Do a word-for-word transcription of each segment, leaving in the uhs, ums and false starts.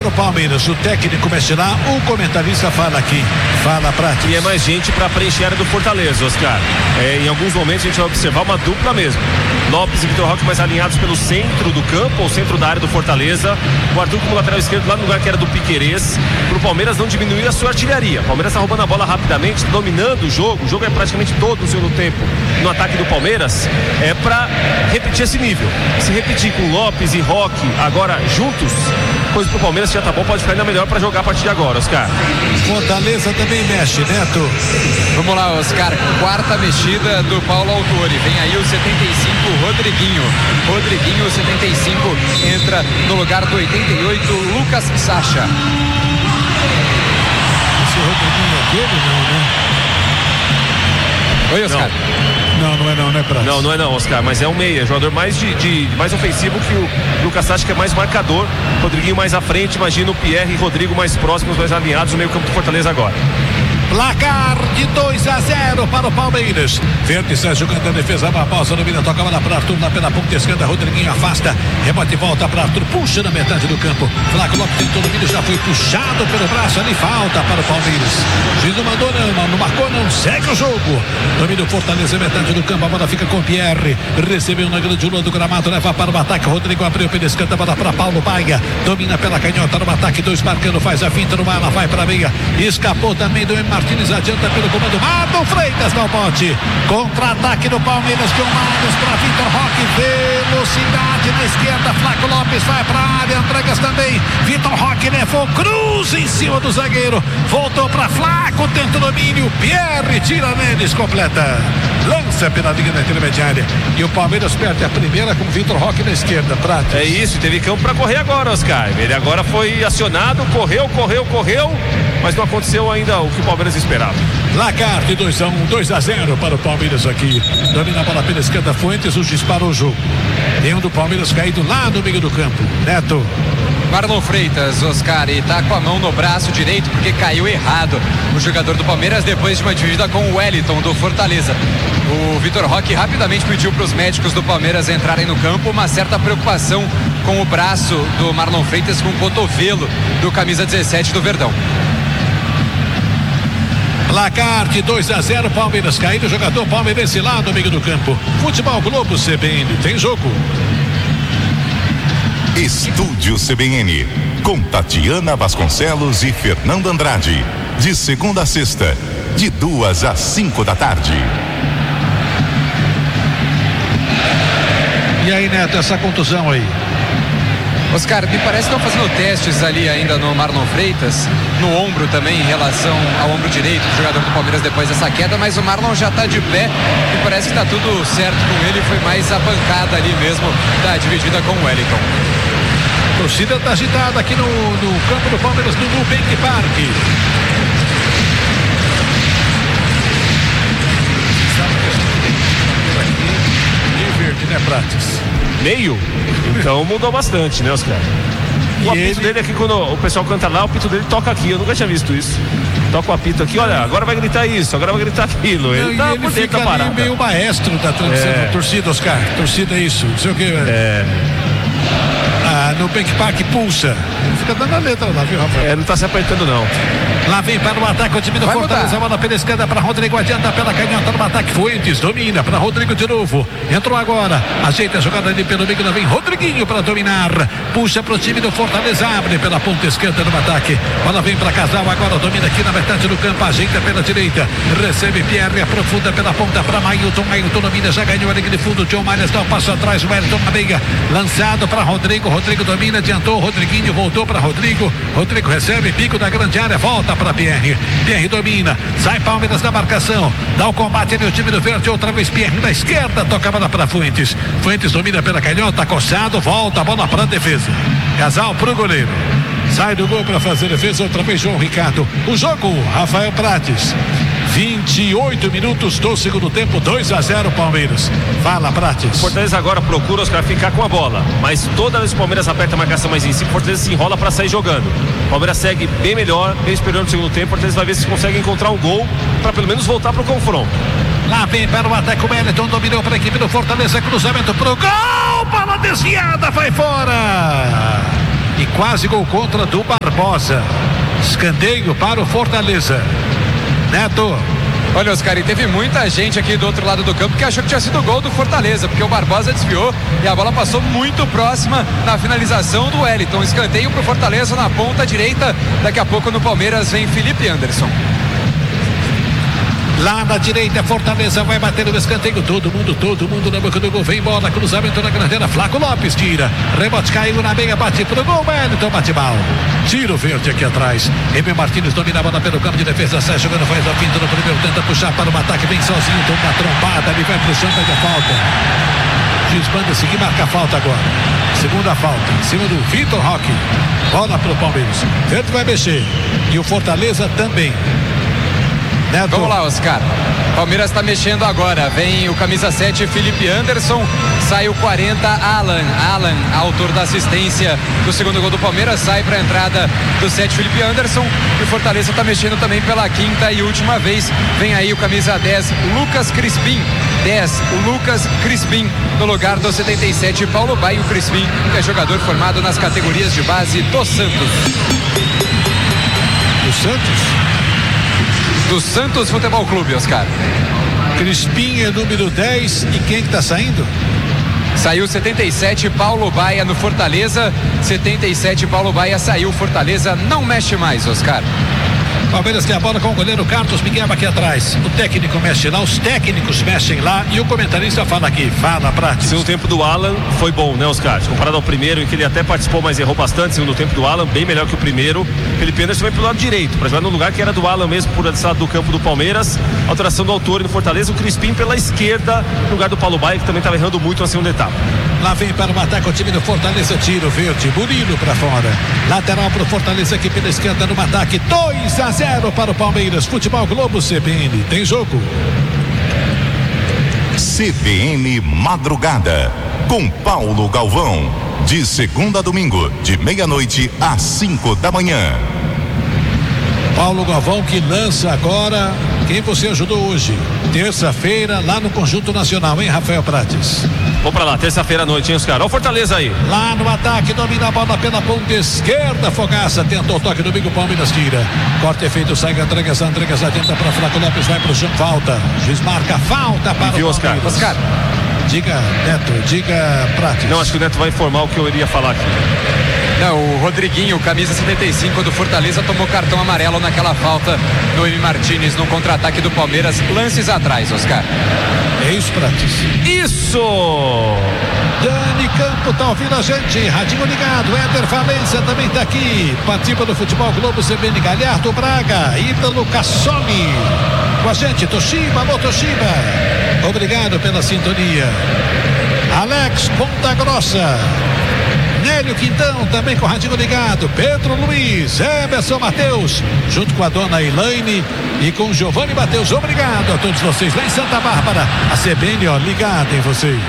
o Palmeiras. O técnico mexe lá, o comentarista fala aqui. Fala pra ti. E é mais gente pra preencher a área do Fortaleza, Oscar. É, em alguns momentos a gente vai observar uma dupla mesmo. Lopes e Vitor Roque mais alinhados pelo centro do campo, ou centro da área do Fortaleza. O Arthur como lateral esquerdo lá no lugar que era do Piquerez. Pro Palmeiras não diminuir a sua artilharia. O Palmeiras tá roubando a bola rapidamente, dominando o jogo. O jogo é praticamente todo no segundo tempo no ataque do Palmeiras. É pra repetir esse nível. Se repetir com Lopes e Roque agora juntos, coisa pro Palmeiras já tá bom, pode ficar ainda melhor pra jogar a partir de agora, Oscar. Fortaleza também mexe, Neto. Vamos lá, Oscar, quarta mexida do Paulo Autori. Vem aí o setenta e cinco, Rodriguinho. Rodriguinho, setenta e cinco, entra no lugar do oitenta e oito, Lucas Sacha. Esse Rodriguinho é aquele, não, né? Oi, Oscar. Não, não é não, não é pra Não, não é não, Oscar, mas é um meia, jogador mais de, de mais ofensivo que o Lucas Sacha, que é mais marcador. Rodriguinho mais à frente, imagina o Pierre e Rodrigo mais próximos, mais alinhados no meio campo do Fortaleza agora. Placar de dois a zero para o Palmeiras. Verde está jogando a defesa, Barbosa domina, toca a bola para Arthur na pela ponta esquerda, Rodriguinho afasta, rebote e volta para Arthur, puxa na metade do campo. Flaco Lopes tentou domínio, já foi puxado pelo braço, ali falta para o Palmeiras. Juiz não mandou não, não marcou não, segue o jogo. Domínio Fortaleza, metade do campo, a bola fica com o Pierre, recebeu na grande lua do gramado, leva para o ataque, Rodrigo abriu pela esquerda, bola para Paulo Baia, domina pela canhota no ataque, dois marcando, faz a finta no ar, ela vai para a meia, escapou também do Martins, adianta pelo comando, Marlon Freitas no bote, contra-ataque do Palmeiras com Marlos para Vitor Roque, velocidade na esquerda, Flaco Lopes vai para a área, entregas também, Vitor Roque levou cruz em cima do zagueiro, voltou para Flaco, tenta o domínio, Pierre tira neles, completa, lança pela linha da intermediária, e o Palmeiras perde a primeira com Vitor Roque na esquerda. Prates. É isso, teve campo para correr agora, Oscar, ele agora foi acionado, correu, correu, correu, mas não aconteceu ainda o que o Palmeiras esperava. Placar de dois a um, dois a zero para o Palmeiras aqui. Domina a bola pela esquerda, Fuentes, o dispara o jogo. Tem um do Palmeiras caído lá no meio do campo. Neto. Marlon Freitas, Oscar, e tá com a mão no braço direito porque caiu errado o jogador do Palmeiras depois de uma dividida com o Wellington do Fortaleza. O Vitor Roque rapidamente pediu para os médicos do Palmeiras entrarem no campo, uma certa preocupação com o braço do Marlon Freitas, com o cotovelo do camisa dezessete do Verdão. Placar de dois a zero, Palmeiras caído, jogador palmeirense lá no meio do campo. Futebol Globo C B N, tem jogo. Estúdio C B N, com Tatiana Vasconcelos e Fernando Andrade, de segunda a sexta, de duas às cinco da tarde. E aí, Neto, essa contusão aí? Oscar, me parece que estão fazendo testes ali ainda no Marlon Freitas, no ombro também, em relação ao ombro direito do jogador do Palmeiras depois dessa queda, mas o Marlon já está de pé e parece que está tudo certo com ele, foi mais a pancada ali mesmo da dividida com o Wellington. A torcida está agitada aqui no, no campo do Palmeiras, no Nubank Park. E verde, né, Prates? Meio? Então mudou bastante, né, Oscar? O e apito ele... dele aqui, quando o pessoal canta lá, o apito dele toca aqui. Eu nunca tinha visto isso. Toca o apito aqui, olha, agora vai gritar isso, agora vai gritar aquilo. Ele, não, tá ele fica da ali meio maestro da é. torcida, Oscar. Torcida é isso, não sei o que. É. Ah, no Bank Park pulsa. Ele fica dando a letra lá, viu, Rafael? É, não tá se apertando, não. Lá vem para o ataque o time do Fortaleza, a bola pela esquerda para Rodrigo, adianta pela canhota no ataque, Fuentes, domina para Rodrigo de novo, entrou agora, ajeita a jogada ali pelo meio, lá vem Rodriguinho para dominar, puxa para o time do Fortaleza, abre pela ponta esquerda no ataque, bola vem para Casal, agora domina aqui na metade do campo, ajeita pela direita, recebe Pierre, aprofunda pela ponta para Mailton, Mailton domina, já ganhou a linha de fundo, John Marias dá um passo atrás, o Wellington na meia, lançado para Rodrigo, Rodrigo domina, adiantou, Rodriguinho voltou para Rodrigo, Rodrigo recebe, pico da grande área, volta para Pierre, Pierre domina, sai Palmeiras da marcação, dá o combate ali o time do verde, outra vez Pierre na esquerda, toca a bola para Fuentes, Fuentes domina pela canhota, coçado, volta a bola para a defesa, Casal pro goleiro, sai do gol para fazer defesa, outra vez João Ricardo, o jogo, Rafael Prates, vinte e oito minutos do segundo tempo, dois a zero Palmeiras. Fala, Prates. O Fortaleza agora procura, Oscar, ficar com a bola, mas toda vez que o Palmeiras aperta a marcação mais em cima, o Fortaleza se enrola para sair jogando. O Palmeiras segue bem melhor, bem superior no segundo tempo. O Fortaleza vai ver se consegue encontrar um gol para pelo menos voltar para o confronto. Lá vem para o ataque o Wellington, dominou para a equipe do Fortaleza, cruzamento pro gol, bola desviada, vai fora. e quase gol contra do Barbosa. Escanteio para o Fortaleza. Neto. Olha, Oscar, e teve muita gente aqui do outro lado do campo que achou que tinha sido gol do Fortaleza, porque o Barbosa desviou e a bola passou muito próxima na finalização do Wellington. Escanteio pro Fortaleza na ponta direita. Daqui a pouco no Palmeiras vem Felipe Anderson. Lá na direita, Fortaleza vai bater no escanteio. Todo mundo, todo mundo na boca do gol. Vem bola, cruzamento na grandeira. Flaco Lopes tira. Rebote caiu na meia, bate pro gol. Wellington bate mal. Tiro verde aqui atrás. Remy Martins domina a bola pelo campo de defesa. Sai jogando, faz a finta no primeiro. Tenta puxar para o ataque. Vem sozinho, toma uma trombada. Ele vai pro chão, pega a falta. Juiz manda seguir, marca a falta agora. Segunda falta, em cima do Vitor Roque. Bola pro Palmeiras. Verde vai mexer. E o Fortaleza também. Neto. Vamos lá, Oscar. Palmeiras está mexendo agora. Vem o camisa sete, Felipe Anderson. Sai o quarenta, Alan. Alan, autor da assistência do segundo gol do Palmeiras, sai para a entrada do sete, Felipe Anderson. E o Fortaleza está mexendo também pela quinta e última vez. Vem aí o camisa dez, Lucas Crispim. dez, o Lucas Crispim, no lugar do setenta e sete, Paulo Baio Crispim, que é jogador formado nas categorias de base do Santos. Do Santos? Do Santos Futebol Clube, Oscar. Crispim é número dez. E quem que tá saindo? Saiu setenta e sete, Paulo Baia no Fortaleza. setenta e sete, Paulo Baia saiu. Fortaleza não mexe mais, Oscar. Palmeiras tem a bola com o goleiro Carlos Miguel aqui atrás. O técnico mexe lá, os técnicos mexem lá e o comentarista fala aqui, fala prática. Segundo tempo do Alan foi bom, né, Oscar? Comparado ao primeiro, em que ele até participou, mas errou bastante. Segundo tempo do Alan, bem melhor que o primeiro. Felipe Anderson vai pro lado direito, para jogar no lugar que era do Alan mesmo, por esse lado do campo do Palmeiras. Alteração do autor no Fortaleza, o Crispim pela esquerda, no lugar do Paulo Baia, que também estava errando muito na segunda etapa. Lá vem para o ataque o time do Fortaleza, tiro verde, Murilo para fora. Lateral para o Fortaleza aqui pela esquerda no ataque, dois a zero para o Palmeiras. Futebol Globo C B N, tem jogo. C B N Madrugada, com Paulo Galvão, de segunda a domingo, de meia-noite às cinco da manhã. Paulo Galvão que lança agora quem você ajudou hoje, terça-feira, lá no Conjunto Nacional, hein, Rafael Prates? Vamos pra lá, terça-feira à noite, hein, os caras? Olha o Fortaleza aí. Lá no ataque, domina a bola pela ponta esquerda, Fogaça, tentou o toque do Bigo, Palmeiras tira. Corte é feito, sai Andregas, Andregas adianta para Flaco Lopes, vai pro chão, falta. Juiz marca, falta para Viu, o Oscar? Palmeiras. Oscar. Diga, Neto, diga, Prates. Não, acho que o Neto vai informar o que eu iria falar aqui. Não, o Rodriguinho, camisa setenta e cinco do Fortaleza, tomou cartão amarelo naquela falta do Emi Martins no contra-ataque do Palmeiras, lances atrás, Oscar. É isso, Prates. Isso! Dani Campo tá ouvindo a gente, radinho ligado, Éder Valência também tá aqui, participa do Futebol Globo C B N, Galhardo Braga, Ítalo Cassoni, com a gente, Toshiba, alô Toshiba, obrigado pela sintonia. Alex Ponta Grossa, Nélio Quintão também com o radinho ligado, Pedro Luiz, Emerson Matheus, junto com a dona Elaine e com Giovanni Matheus, obrigado a todos vocês lá em Santa Bárbara, a C B N, ó, ligada em vocês.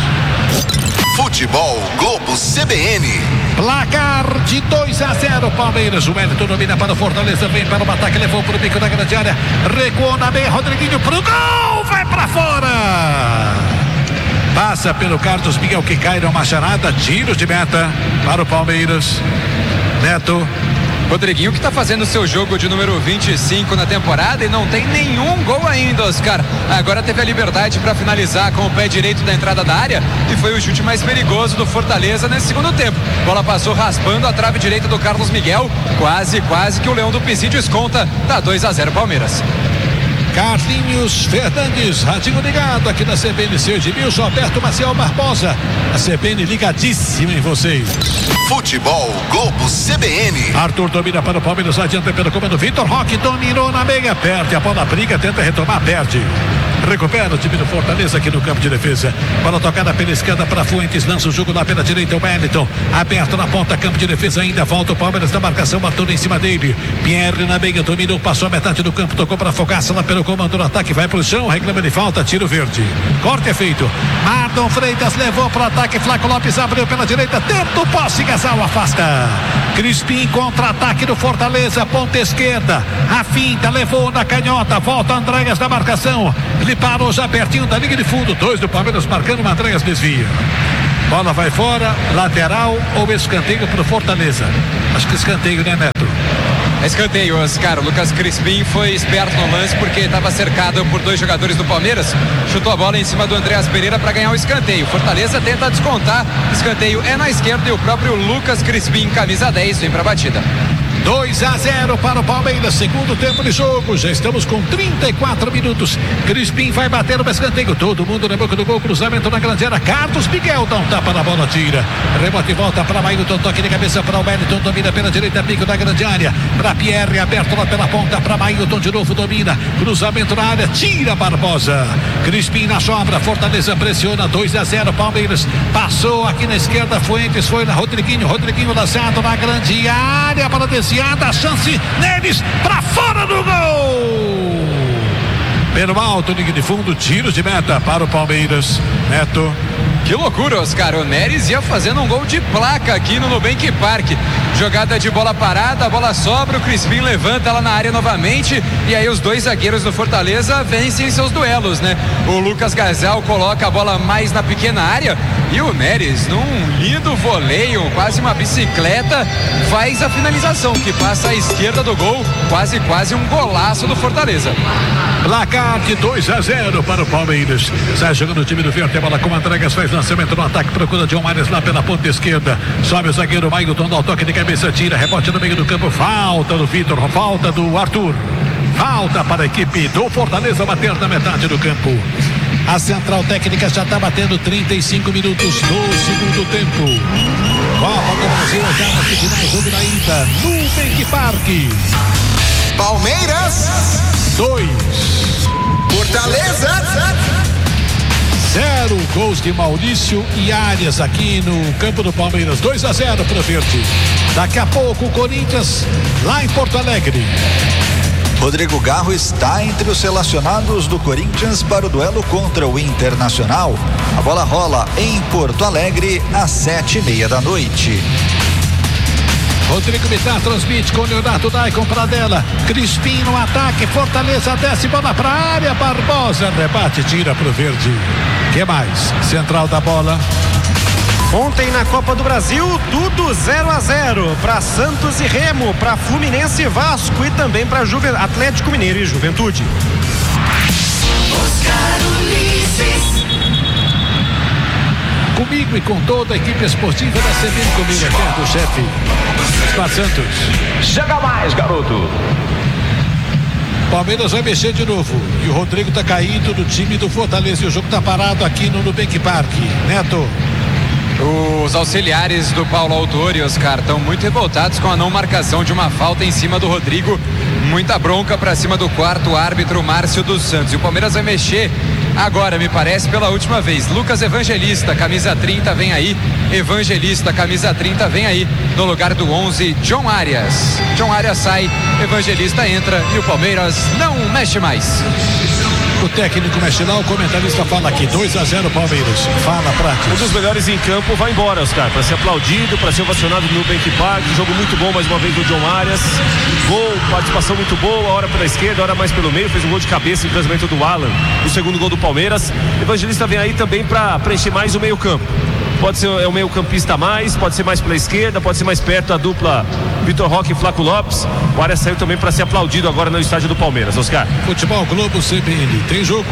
Futebol Globo C B N. Placar de dois a zero, Palmeiras. O Wellington domina para o Fortaleza, vem para o ataque, levou para o bico da grande área, recuou na meia, Rodriguinho pro gol, vai para fora. Passa pelo Carlos Miguel que cai numa charada, tiro de meta para o Palmeiras. Neto. Rodriguinho que está fazendo seu jogo de número vinte e cinco na temporada e não tem nenhum gol ainda, Oscar. Agora teve a liberdade para finalizar com o pé direito da entrada da área e foi o chute mais perigoso do Fortaleza nesse segundo tempo. Bola passou raspando a trave direita do Carlos Miguel, quase, quase que o Leão do Pici desconta, tá dois a zero Palmeiras. Carlinhos Fernandes, radinho ligado aqui na C B N, seu Edmilson, Alberto Maciel Barbosa, a C B N ligadíssima em vocês. Futebol Globo C B N. Arthur domina para o Palmeiras, adianta pelo comando, Vitor Roque dominou na meia, perde a bola, briga, tenta retomar, perde. Recupera o time do Fortaleza aqui no campo de defesa. Bola tocada pela esquerda para Fuentes, lança o jogo lá pela direita, o Wellington, aberto na ponta, campo de defesa ainda, volta o Palmeiras da marcação, Arthur em cima dele, Pierre na meia, dominou, passou a metade do campo, tocou para Fogaça lá pelo comando do ataque, vai pro chão, reclama de falta, tiro verde. Corte é feito. Marlon Freitas levou pro ataque, Flaco Lopes abriu pela direita, tenta o posse, Gasal afasta. Crispim contra-ataque do Fortaleza, ponta esquerda, a finta, levou na canhota, volta Andreas da marcação, ele parou já pertinho da linha de fundo, dois do Palmeiras marcando, o Andreas desvia. Bola vai fora, lateral ou escanteio para o Fortaleza? Acho que escanteio, né, Neto? Escanteio, Oscar. O Lucas Crispim foi esperto no lance porque estava cercado por dois jogadores do Palmeiras. Chutou a bola em cima do Andreas Pereira para ganhar o escanteio. Fortaleza tenta descontar. Escanteio é na esquerda e o próprio Lucas Crispim, camisa dez, vem para a batida. dois a zero para o Palmeiras, segundo tempo de jogo, já estamos com trinta e quatro minutos. Crispim vai bater no escanteio, todo mundo na boca do gol, cruzamento na grande área. Carlos Miguel dá um tapa na bola, tira. Rebote e volta para Mailton, toque de cabeça para o Wellington, domina pela direita, pico na grande área. Para Pierre, aberto lá pela ponta, para Mailton de novo, domina. Cruzamento na área, tira Barbosa. Crispim na sobra, Fortaleza pressiona, dois a zero, Palmeiras. Passou aqui na esquerda, Fuentes foi na Rodriguinho, Rodriguinho lançado na grande área para descer. A chance neles para fora do gol. Pelo alto, linha de fundo, tiros de meta para o Palmeiras. Neto. Que loucura, Oscar. O Neres ia fazendo um gol de placa aqui no Nubank Park. Jogada de bola parada, a bola sobra, o Crispim levanta ela na área novamente e aí os dois zagueiros do Fortaleza vencem seus duelos, né? O Lucas Gazal coloca a bola mais na pequena área e o Neres, num lindo voleio, quase uma bicicleta, faz a finalização que passa à esquerda do gol, quase quase um golaço do Fortaleza. Placar de dois a zero para o Palmeiras. Sai jogando o time do Verde, a bola com Andregas, faz lançamento no ataque, procura John Mares lá pela ponta esquerda. Sobe o zagueiro Mailton, dá o toque de cabeça, tira, rebote no meio do campo, falta do Vitor, falta do Arthur. Falta para a equipe do Fortaleza bater na metade do campo. A central técnica já está batendo trinta e cinco minutos do segundo tempo. Copa do Brasil, oitavas de final, jogo da ida, Nubank Park. Palmeiras dois, Fortaleza zero. Gols de Maurício e Arias aqui no campo do Palmeiras. dois a zero para o Verde. Daqui a pouco o Corinthians lá em Porto Alegre. Rodrigo Garro está entre os relacionados do Corinthians para o duelo contra o Internacional. A bola rola em Porto Alegre às sete e meia da noite. Rodrigo Bittar transmite com Leonardo Daicon para dela. Crispim no ataque, Fortaleza desce, bola para a área, Barbosa rebate, tira para o Verde. Que mais? Central da bola. Ontem na Copa do Brasil, tudo zero a zero para Santos e Remo, para Fluminense e Vasco e também para Juve... Atlético Mineiro e Juventude. Oscar Ulisses. Comigo e com toda a equipe esportiva da C B N, comigo aqui do chefe Oscar Santos. Chega mais, garoto. Palmeiras vai mexer de novo e o Rodrigo tá caído do time do Fortaleza e o jogo tá parado aqui no Nubank Park. Neto. Os auxiliares do Paulo Autori, Oscar, estão muito revoltados com a não marcação de uma falta em cima do Rodrigo. Muita bronca para cima do quarto árbitro, Márcio dos Santos. E o Palmeiras vai mexer agora, me parece, pela última vez. Lucas Evangelista, camisa trinta, vem aí. Evangelista, camisa trinta, vem aí. No lugar do onze, John Arias. John Arias sai, Evangelista entra e o Palmeiras não mexe mais. O técnico mexe lá, o comentarista fala aqui, dois a zero Palmeiras. Fala, Prates. Um dos melhores em campo vai embora, Oscar, para ser aplaudido, para ser ovacionado no Nubank Park. Jogo muito bom mais uma vez do John Arias. Gol, participação muito boa, hora pela esquerda, hora mais pelo meio, fez um gol de cabeça em cruzamento do Alan, o segundo gol do Palmeiras. Evangelista vem aí também para preencher mais o meio campo. Pode ser é o meio campista a mais, pode ser mais pela esquerda, pode ser mais perto da dupla Vitor Roque e Flaco Lopes. O Arias saiu também para ser aplaudido agora no estádio do Palmeiras, Oscar. Futebol Globo C B N, tem jogo.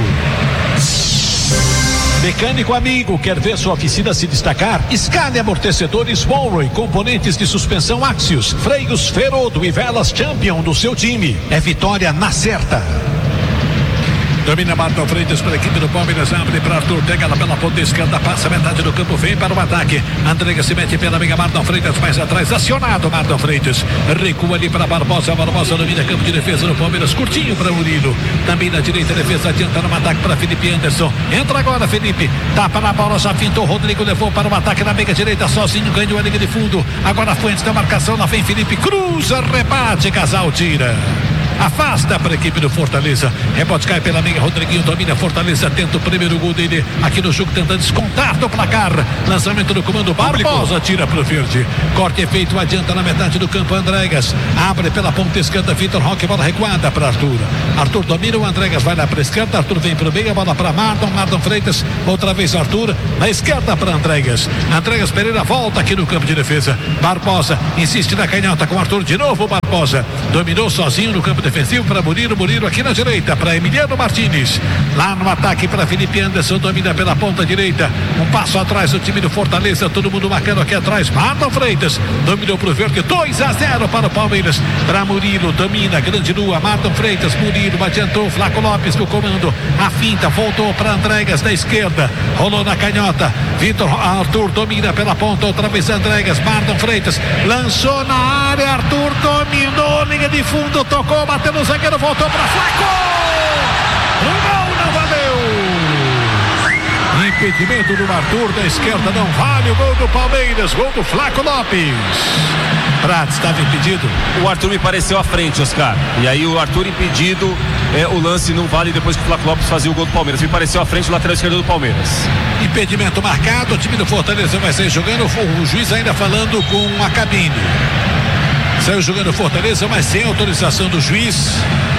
Mecânico amigo, quer ver sua oficina se destacar? Scania Amortecedores Monroe, componentes de suspensão Axios, freios Ferodo e velas Champion do seu time. É vitória na certa. Domina Marton Freitas para a equipe do Palmeiras, abre para Arthur, pega ela pela ponta esquerda, passa metade do campo, vem para o ataque. Andrega se mete pela amiga Marton Freitas, mais atrás, acionado Marton Freitas, recua ali para Barbosa, Barbosa domina campo de defesa do Palmeiras, curtinho para Murilo, também na direita defesa, adianta no ataque para Felipe Anderson, entra agora Felipe, tapa na bola, já fintou, Rodrigo levou para o ataque na meia direita, sozinho, ganhou a linha de fundo, agora Fuentes da marcação, lá vem Felipe, cruza, rebate, Casal tira. afasta para a equipe do Fortaleza. Rebote cai pela meia, Rodriguinho domina Fortaleza, tenta o primeiro gol dele aqui no jogo, tentando descontar do placar. Lançamento do comando Barbosa, tira pro verde. Corte é feito, adianta na metade do campo, Andrégas abre pela ponta esquerda, Vitor Roque, bola recuada para Arthur. Arthur domina, o Andrégas vai lá para a esquerda, Arthur vem pro meio, a bola para Marlon, Marlon Freitas, outra vez Arthur, na esquerda para Andrégas. Andrégas Pereira volta aqui no campo de defesa. Barbosa insiste na canhota com Arthur de novo. Barbosa dominou sozinho no campo defensivo para Murilo. Murilo aqui na direita para Emiliano Martins. Lá no ataque para Felipe Anderson, domina pela ponta direita. Um passo atrás do time do Fortaleza. Todo mundo marcando aqui atrás. Marlon Freitas dominou pro verde. dois a zero para o Palmeiras. Para Murilo, domina grande lua. Marlon Freitas, Murilo adiantou. Flaco Lopes no comando. A finta voltou para Andrégas da esquerda. Rolou na canhota. Vitor Arthur domina pela ponta. Outra vez Andrégas. Marlon Freitas lançou na área. Arthur dominou. Linha de fundo. Tocou. Bateu no zagueiro. Voltou para Flaco. O gol não valeu. Impedimento do Arthur da esquerda. Não vale o gol do Palmeiras. Gol do Flaco Lopes. Prato estava impedido. O Arthur me pareceu à frente, Oscar. E aí o Arthur impedido, é, o lance não vale depois que o Flaco Lopes fazia o gol do Palmeiras. Me pareceu à frente o lateral esquerdo do Palmeiras. Impedimento marcado, o time do Fortaleza vai sair jogando. O juiz ainda falando com a cabine. Saiu jogando o Fortaleza, mas sem autorização do juiz.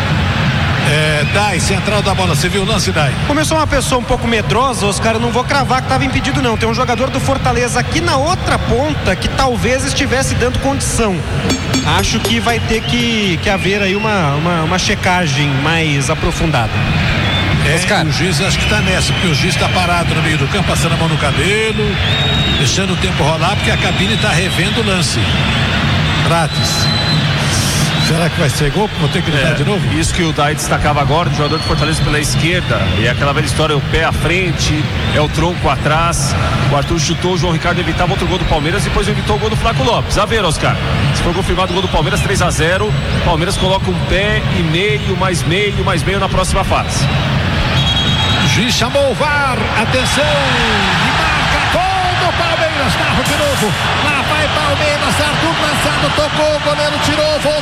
É, Dai, central da bola, você viu o lance, Dai? Começou uma pessoa um pouco medrosa, Oscar, eu não vou cravar que estava impedido não, tem um jogador do Fortaleza aqui na outra ponta que talvez estivesse dando condição. Acho que vai ter que, que haver aí uma, uma, uma checagem mais aprofundada. É, Oscar. o juiz acho que está nessa, porque o juiz está parado no meio do campo, passando a mão no cabelo, deixando o tempo rolar, porque a cabine está revendo o lance. Prates. Será que vai ser gol? Vou ter que gritar É, de novo? Isso que o Dai destacava agora, o jogador do Fortaleza pela esquerda. E é aquela velha história, o pé à frente, é o tronco atrás. O Arthur chutou, o João Ricardo evitava outro gol do Palmeiras, depois evitou o gol do Flaco Lopes. A ver, Oscar, se for confirmado o gol do Palmeiras, três a zero, Palmeiras coloca um pé e meio, mais meio, mais meio na próxima fase. O juiz chamou o V A R, atenção, e marca gol do Palmeiras, carro de novo, lá vai Palmeiras, Arthur lançado, tocou, o goleiro tirou, voltou.